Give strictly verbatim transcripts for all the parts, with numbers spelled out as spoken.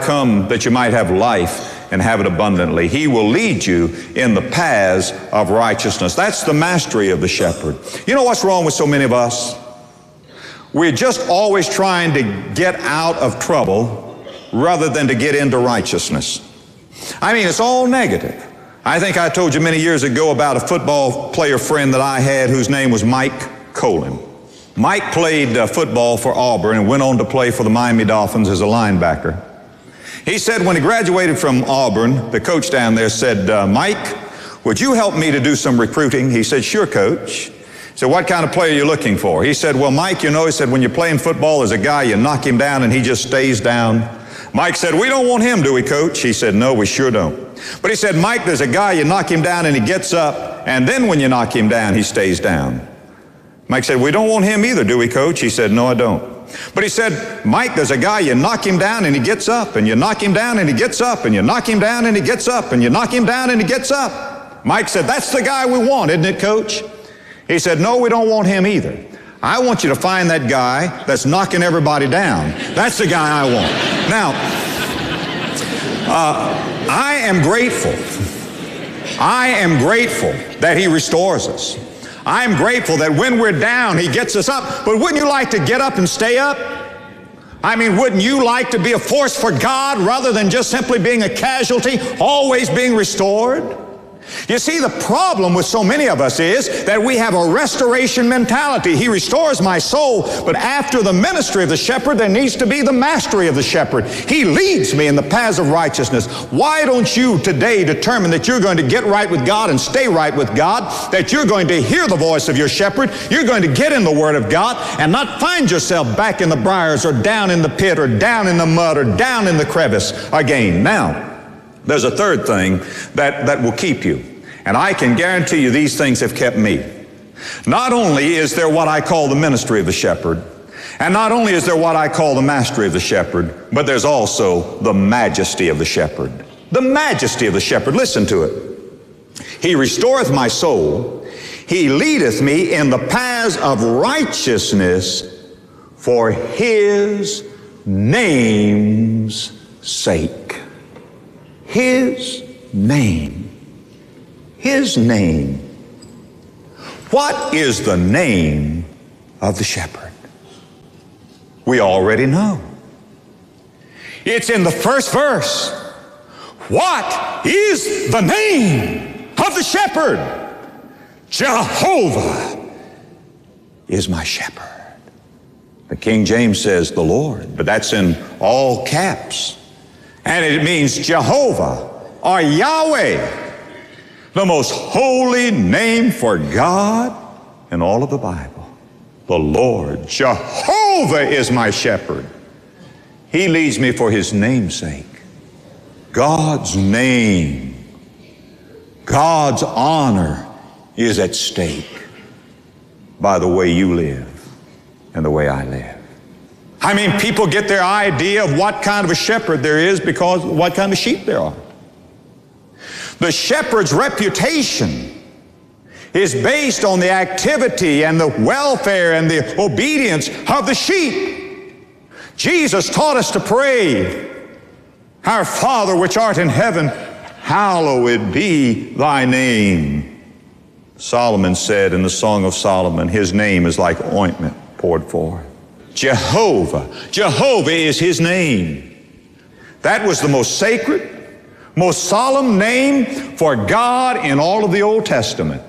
come that you might have life and have it abundantly. He will lead you in the paths of righteousness. That's the mastery of the shepherd. You know what's wrong with so many of us? We're just always trying to get out of trouble rather than to get into righteousness. I mean, it's all negative. I think I told you many years ago about a football player friend that I had whose name was Mike Colin. Mike played uh, football for Auburn and went on to play for the Miami Dolphins as a linebacker. He said when he graduated from Auburn, the coach down there said, uh, Mike, would you help me to do some recruiting? He said, sure, coach. He said, what kind of player are you looking for? He said, well, Mike, you know, he said, when you're playing football, there's a guy, you knock him down and he just stays down. Mike said, we don't want him, do we, coach? He said, no, we sure don't. But he said, Mike, there's a guy, you knock him down and he gets up, and then when you knock him down, he stays down. Mike said, we don't want him either, do we, coach? He said, no, I don't. But he said, Mike, there's a guy, you knock him down and he gets up, and you knock him down and he gets up, and you knock him down and he gets up, and you knock him down and he gets up. Mike said, that's the guy we want, isn't it, coach? He said, no, we don't want him either. I want you to find that guy that's knocking everybody down. That's the guy I want. Now, uh, I am grateful. I am grateful that he restores us. I'm grateful that when we're down, he gets us up. But wouldn't you like to get up and stay up? I mean, wouldn't you like to be a force for God rather than just simply being a casualty, always being restored? You see, the problem with so many of us is that we have a restoration mentality. He restores my soul, but after the ministry of the shepherd, there needs to be the mastery of the shepherd. He leads me in the paths of righteousness. Why don't you today determine that you're going to get right with God and stay right with God, that you're going to hear the voice of your shepherd, you're going to get in the Word of God and not find yourself back in the briars or down in the pit or down in the mud or down in the crevice again. Now, there's a third thing that, that will keep you. And I can guarantee you these things have kept me. Not only is there what I call the ministry of the shepherd, and not only is there what I call the mastery of the shepherd, but there's also the majesty of the shepherd. The majesty of the shepherd, listen to it. He restoreth my soul. He leadeth me in the paths of righteousness for his name's sake. His name. His name. What is the name of the shepherd? We already know. It's in the first verse. What is the name of the shepherd? Jehovah is my shepherd. The King James says the Lord, but that's in all caps. And it means Jehovah or Yahweh, the most holy name for God in all of the Bible. The Lord, Jehovah is my shepherd. He leads me for his name's sake. God's name, God's honor is at stake by the way you live and the way I live. I mean, people get their idea of what kind of a shepherd there is because of what kind of sheep there are. The shepherd's reputation is based on the activity and the welfare and the obedience of the sheep. Jesus taught us to pray, Our Father which art in heaven, hallowed be thy name. Solomon said in the Song of Solomon, his name is like ointment poured forth. Jehovah, Jehovah is his name. That was the most sacred, most solemn name for God in all of the Old Testament.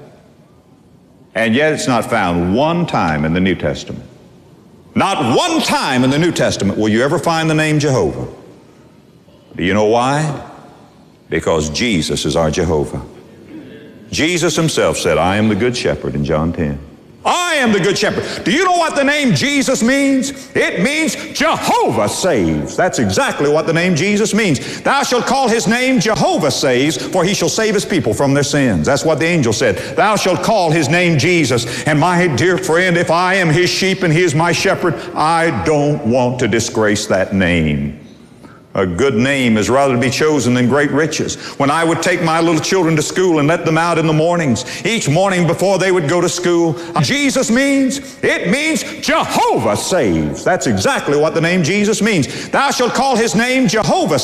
And yet it's not found one time in the New Testament. Not one time in the New Testament will you ever find the name Jehovah. Do you know why? Because Jesus is our Jehovah. Jesus himself said, I am the good shepherd in John ten. I am the good shepherd. Do you know what the name Jesus means? It means Jehovah saves. That's exactly what the name Jesus means. Thou shalt call his name Jehovah saves, for he shall save his people from their sins. That's what the angel said. Thou shalt call his name Jesus. And my dear friend, if I am his sheep and he is my shepherd, I don't want to disgrace that name. A good name is rather to be chosen than great riches. When I would take my little children to school and let them out in the mornings, each morning before they would go to school, Jesus means, it means Jehovah saves. That's exactly what the name Jesus means. Thou shalt call his name Jehovah